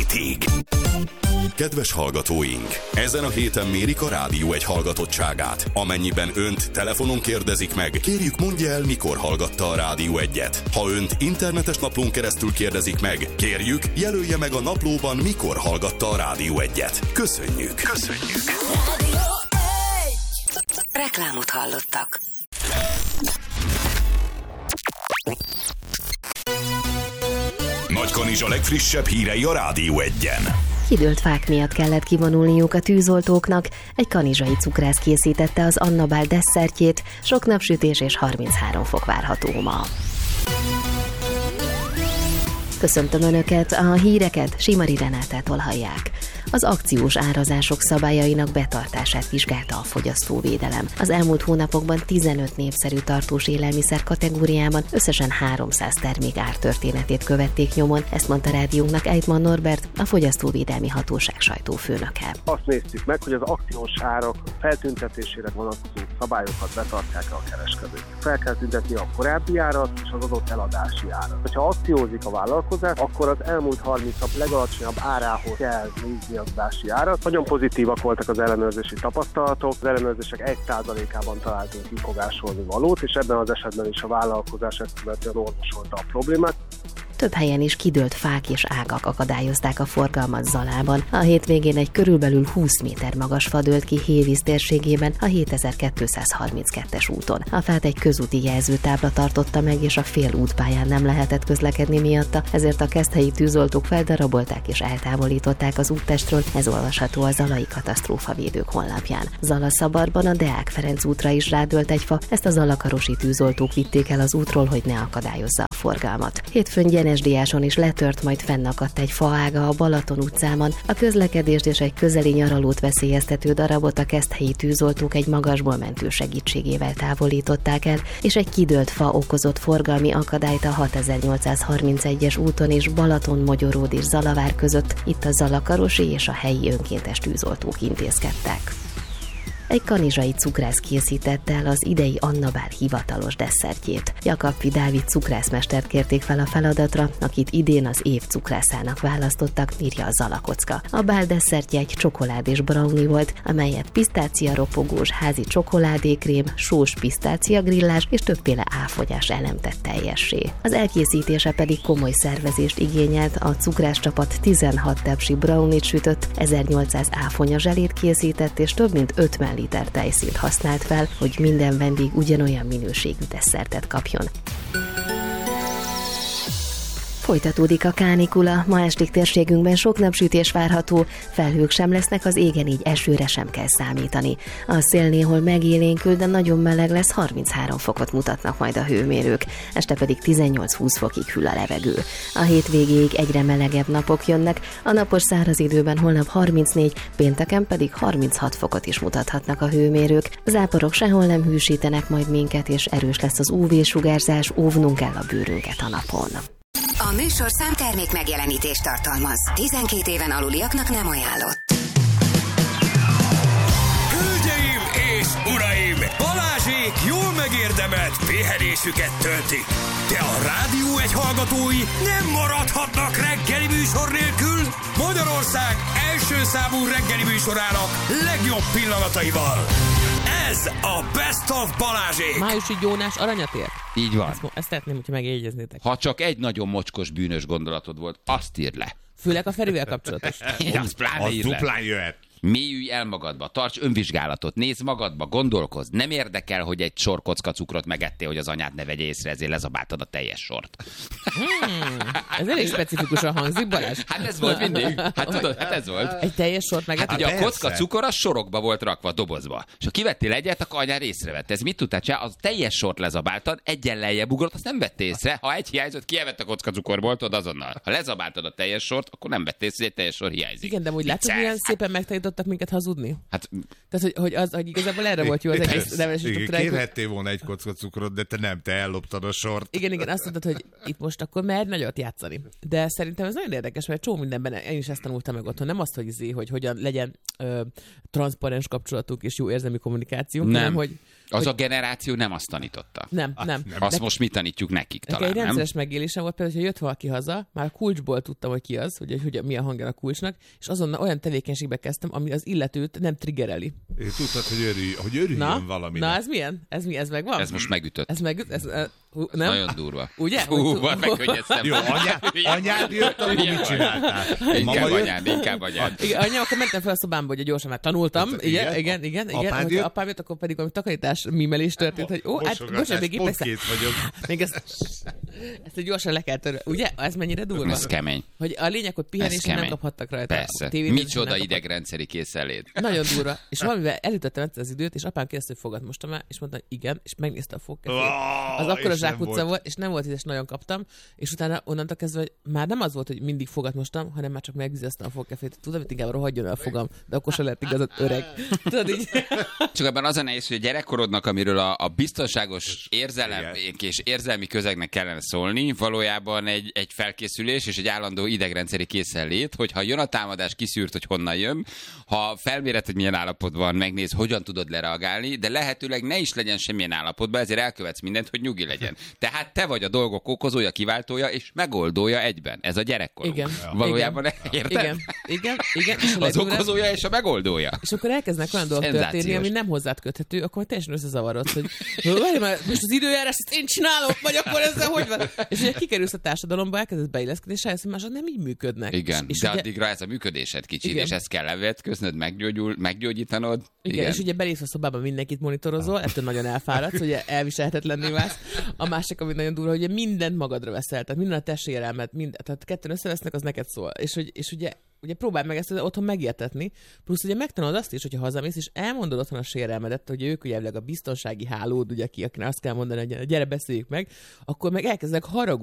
hétig. Kedves hallgatóink! Ezen a héten mérik a Rádió Egy hallgatottságát. Amennyiben önt telefonon kérdezik meg, kérjük mondja el, mikor hallgatta a Rádió Egyet. Ha önt internetes naplón keresztül kérdezik meg, kérjük jelölje meg a naplóban, mikor hallgatta a Rádió Egyet. Köszönjük! Köszönjük! Reklámot hallottak. Nagykanizsa legfrissebb hírei a Rádió Egyen. Kidőlt fák miatt kellett kivonulniuk a tűzoltóknak. Egy kanizsai cukrász készítette az Annabál desszertjét, sok napsütés és 33 fok várható ma. Köszöntöm Önöket, a híreket Simari Renátától hallják. Az akciós árazások szabályainak betartását vizsgálta a fogyasztóvédelem. Az elmúlt hónapokban 15 népszerű tartós élelmiszer kategóriában összesen 300 termék ártörténetét követték nyomon, ezt mondta rádiónknak Eitman Norbert, a Fogyasztóvédelmi Hatóság sajtófőnöke. Azt néztük meg, hogy az akciós árak feltüntetésére vonatkozó szabályokat betartják a kereskedők. Fel kell tüntetni a korábbi árat és az adott eladási árat. Ha akciózik a vállalkozás, akkor az elmúlt 30 nap legalacsonyabb árához kell nézni az adási árat. Nagyon pozitívak voltak az ellenőrzési tapasztalatok, az ellenőrzések 1%-ában találtunk kifogásolni valót, és ebben az esetben is a vállalkozás ezt követően orvosolta a problémát. Több helyen is kidőlt fák és ágak akadályozták a forgalmat Zalában. A hétvégén egy körülbelül 20 méter magas fa dőlt ki Hévíz térségében a 7232-es úton. A fát egy közúti jelzőtábla tartotta meg, és a fél útpályán nem lehetett közlekedni miatta, ezért a keszthelyi tűzoltók feldarabolták és eltávolították az úttestről, ez olvasható a Zalai Katasztrófavédők honlapján. Zalaszabarban a Deák Ferenc útra is rádőlt egy fa, ezt a zalakarosi tűzoltók vitték el az útról, hogy ne akadályozza a forgalmat. Hétfőn Gyenesdiáson is letört, majd fennakadt egy faága a Balaton utcában. A közlekedést és egy közeli nyaralót veszélyeztető darabot a keszthelyi tűzoltók egy magasból mentő segítségével távolították el, és egy kidőlt fa okozott forgalmi akadályt a 6831-es úton és Balaton-Mogyoród és Zalavár között, itt a zalakarosi és a helyi önkéntes tűzoltók intézkedtek. Egy kanizsai cukrász készítette el az idei Annabál hivatalos desszertjét. Jakabfi Dávid cukrászmestert kérték fel a feladatra, akit idén az év cukrászának választottak, írja a Zalakocka. A bál desszertje egy csokolád és brownie volt, amelyet pisztácia ropogós házi csokoládékrém, sós pisztácia grillás és többféle áfonyás elem tett teljessé. Az elkészítése pedig komoly szervezést igényelt, a cukrászcsapat 16 tepsi brownie-t sütött, 1800 áfonya zselét készített és több mint 50 liter tejszint használt fel, hogy minden vendég ugyanolyan minőségű desszertet kapjon. Folytatódik a kánikula, ma estig térségünkben sok napsütés várható, felhők sem lesznek az égen, így esőre sem kell számítani. A szél néhol megélénkül, de nagyon meleg lesz, 33 fokot mutatnak majd a hőmérők, este pedig 18-20 fokig hűl a levegő. A hétvégéig egyre melegebb napok jönnek, a napos száraz időben holnap 34, pénteken pedig 36 fokot is mutathatnak a hőmérők. Záporok sehol nem hűsítenek majd minket, és erős lesz az UV-sugárzás, óvnunk kell a bőrünket a napon. A műsorszám termék megjelenítést tartalmaz. 12 éven aluliaknak nem ajánlott. Hölgyeim és uraim! Balázsék jól megérdemelt pihenésüket töltik. De a Rádió Egy hallgatói nem maradhatnak reggeli műsor nélkül. Magyarország első számú reggeli műsorának legjobb pillanataival. Ez a Best of Balázsék! Májusi Gyónás aranyat ért? Így van. Ezt szeretném, hogyha megjegyeznétek. Ha csak egy nagyon mocskos bűnös gondolatod volt, azt írd le. Főleg a Ferivel kapcsolatos. Az pláne írd le. Duplán jöhet. Mélyülj el magadba, tarts önvizsgálatot, nézd magadba, gondolkozz. Nem érdekel, hogy egy sor kocka cukrot megettél, hogy az anyád ne vegye észre, ezért lezabáltad a teljes sort. Ez elég specifikusan hangzik, Balázs. Hát ez volt mindig. Hát tudod, hát ez volt. Egy teljes sort megettél? Hát ugye a kocka persze. cukor az sorokba volt rakva, dobozba. És ha kivettél egyet, akkor anyád észrevette. Ez mit tudtál csinálni? Az teljes sort lezabáltad, egyen lejjebb ugrott, azt nem vettél észre. Ha egy hiányzott, kievett a kocka cukorból, tudod azonnal. Ha lezabáltad a teljes sort, akkor nem vettél észre, hogy egy teljes sor hiányzik. Igen, de úgy látod, milyen szépen megtanították tanítottak minket hazudni? Hát, Tehát, hogy igazából erre volt jó az egész nevelési struktúrájuk. Kérhettél volna egy kocka cukrot, de te nem, te elloptad a sort. Igen, azt mondtad, hogy itt most akkor merj nagyot játszani. De szerintem ez nagyon érdekes, mert csomó mindenben én is ezt tanultam meg otthon. Nem azt, hogy hogyan legyen transzparens kapcsolatunk és jó érzelmi kommunikációnk, nem. hanem, hogy a generáció nem azt tanította. Nem. Azt most mi tanítjuk nekik talán, egy nem? rendszeres megélésem volt például, hogy jött valaki haza, már a kulcsból tudtam, hogy ki az, hogy mi a hangja a kulcsnak, és azonnal olyan tevékenységbe kezdtem, ami az illetőt nem triggereli. Tudtad, hogy örüljön valaminek. Na, ez milyen? Ez megvan? Ez most megütött. Nem? Nagyon durva. Ugye? Megkönnyeztem. Jó, anyád jött, akkor mit csináltál? Inkább anyád. Igen, anya, akkor mentem fel a szobámba, hogy gyorsan már tanultam. Igen. Hogyha apám jött, akkor pedig valami takarítás mímelés történt, hogy bocsánat, még épp még ezt gyorsan le kell törni. Ugye? Ez mennyire durva? Ez kemény. Hogy a lényeg, hogy pihenésre nem kaphattak rajta. Persze. Micsoda idegrendszeri készenlét. Nagyon durva. És valamivel elütöttem az időt, és apám kérdezte, hogy fogadmostam el, és mondta, igen, és megnézte a fogkefét. Az akkor a zsákutca volt, és nem volt, és nagyon kaptam, és utána onnantól kezdve, hogy már nem az volt, hogy mindig fogatmostam, hanem már csak megvizeztem a fogkefét. Tudom, hogy inkább rohadjon el a fogam, de akkor se lett igazad öreg. Tudod így? Csak ebben az a nehéz, hogy a gyerekkorodnak, amiről a biztonságos érzelem és érzelmi közegnek kellene szólni, valójában egy felkészülés és egy állandó idegrendszeri készenlét, hogyha jön a támadás, kiszűrt, hogy honnan jön, ha felméred, hogy milyen állapotban, megnéz, hogyan tudod lereagálni, de lehetőleg ne is legyen semmilyen állapotban, ezért elkövetsz mindent, hogy nyugi legyen. Tehát te vagy a dolgok okozója, kiváltója és megoldója egyben. Ez a gyerekkorunk. Igen. Valójában érted? Igen. És az okozója és a megoldója. És akkor elkezdnek olyan dolgok történni, ami nem hozzád köthető, akkor teljesen összezavarodsz, hogy most az időjárás, ezt én csinálok, vagy akkor ezzel hogy van? És ugye kikerülsz a társadalomba, elkezdesz beilleszkedni, és rájössz, hogy mások nem így működnek. Igen, és de ugye... addigra ez a működésed kicsit, igen. És ezt kell levetköznöd, meggyógyítanod. Igen, és ugye belépsz a szobába, mindenkit monitorozol, ettől nagyon elfáradsz, ugye elviselhetetlenné válsz. A másik, ami nagyon durva, hogy mindent magadra veszel, tehát minden a te sérelmed, tehát ketten összevesznek, az neked szól. És ugye próbálj meg ezt otthon megértetni, plusz ugye megtanulod azt is, hogyha hazamész, és elmondod otthon a sérelmedet, hogy ők ugye a biztonsági hálód, ugye akinek azt kell mondani, hogy gyere, beszéljük meg, akkor meg elkezdek haragudni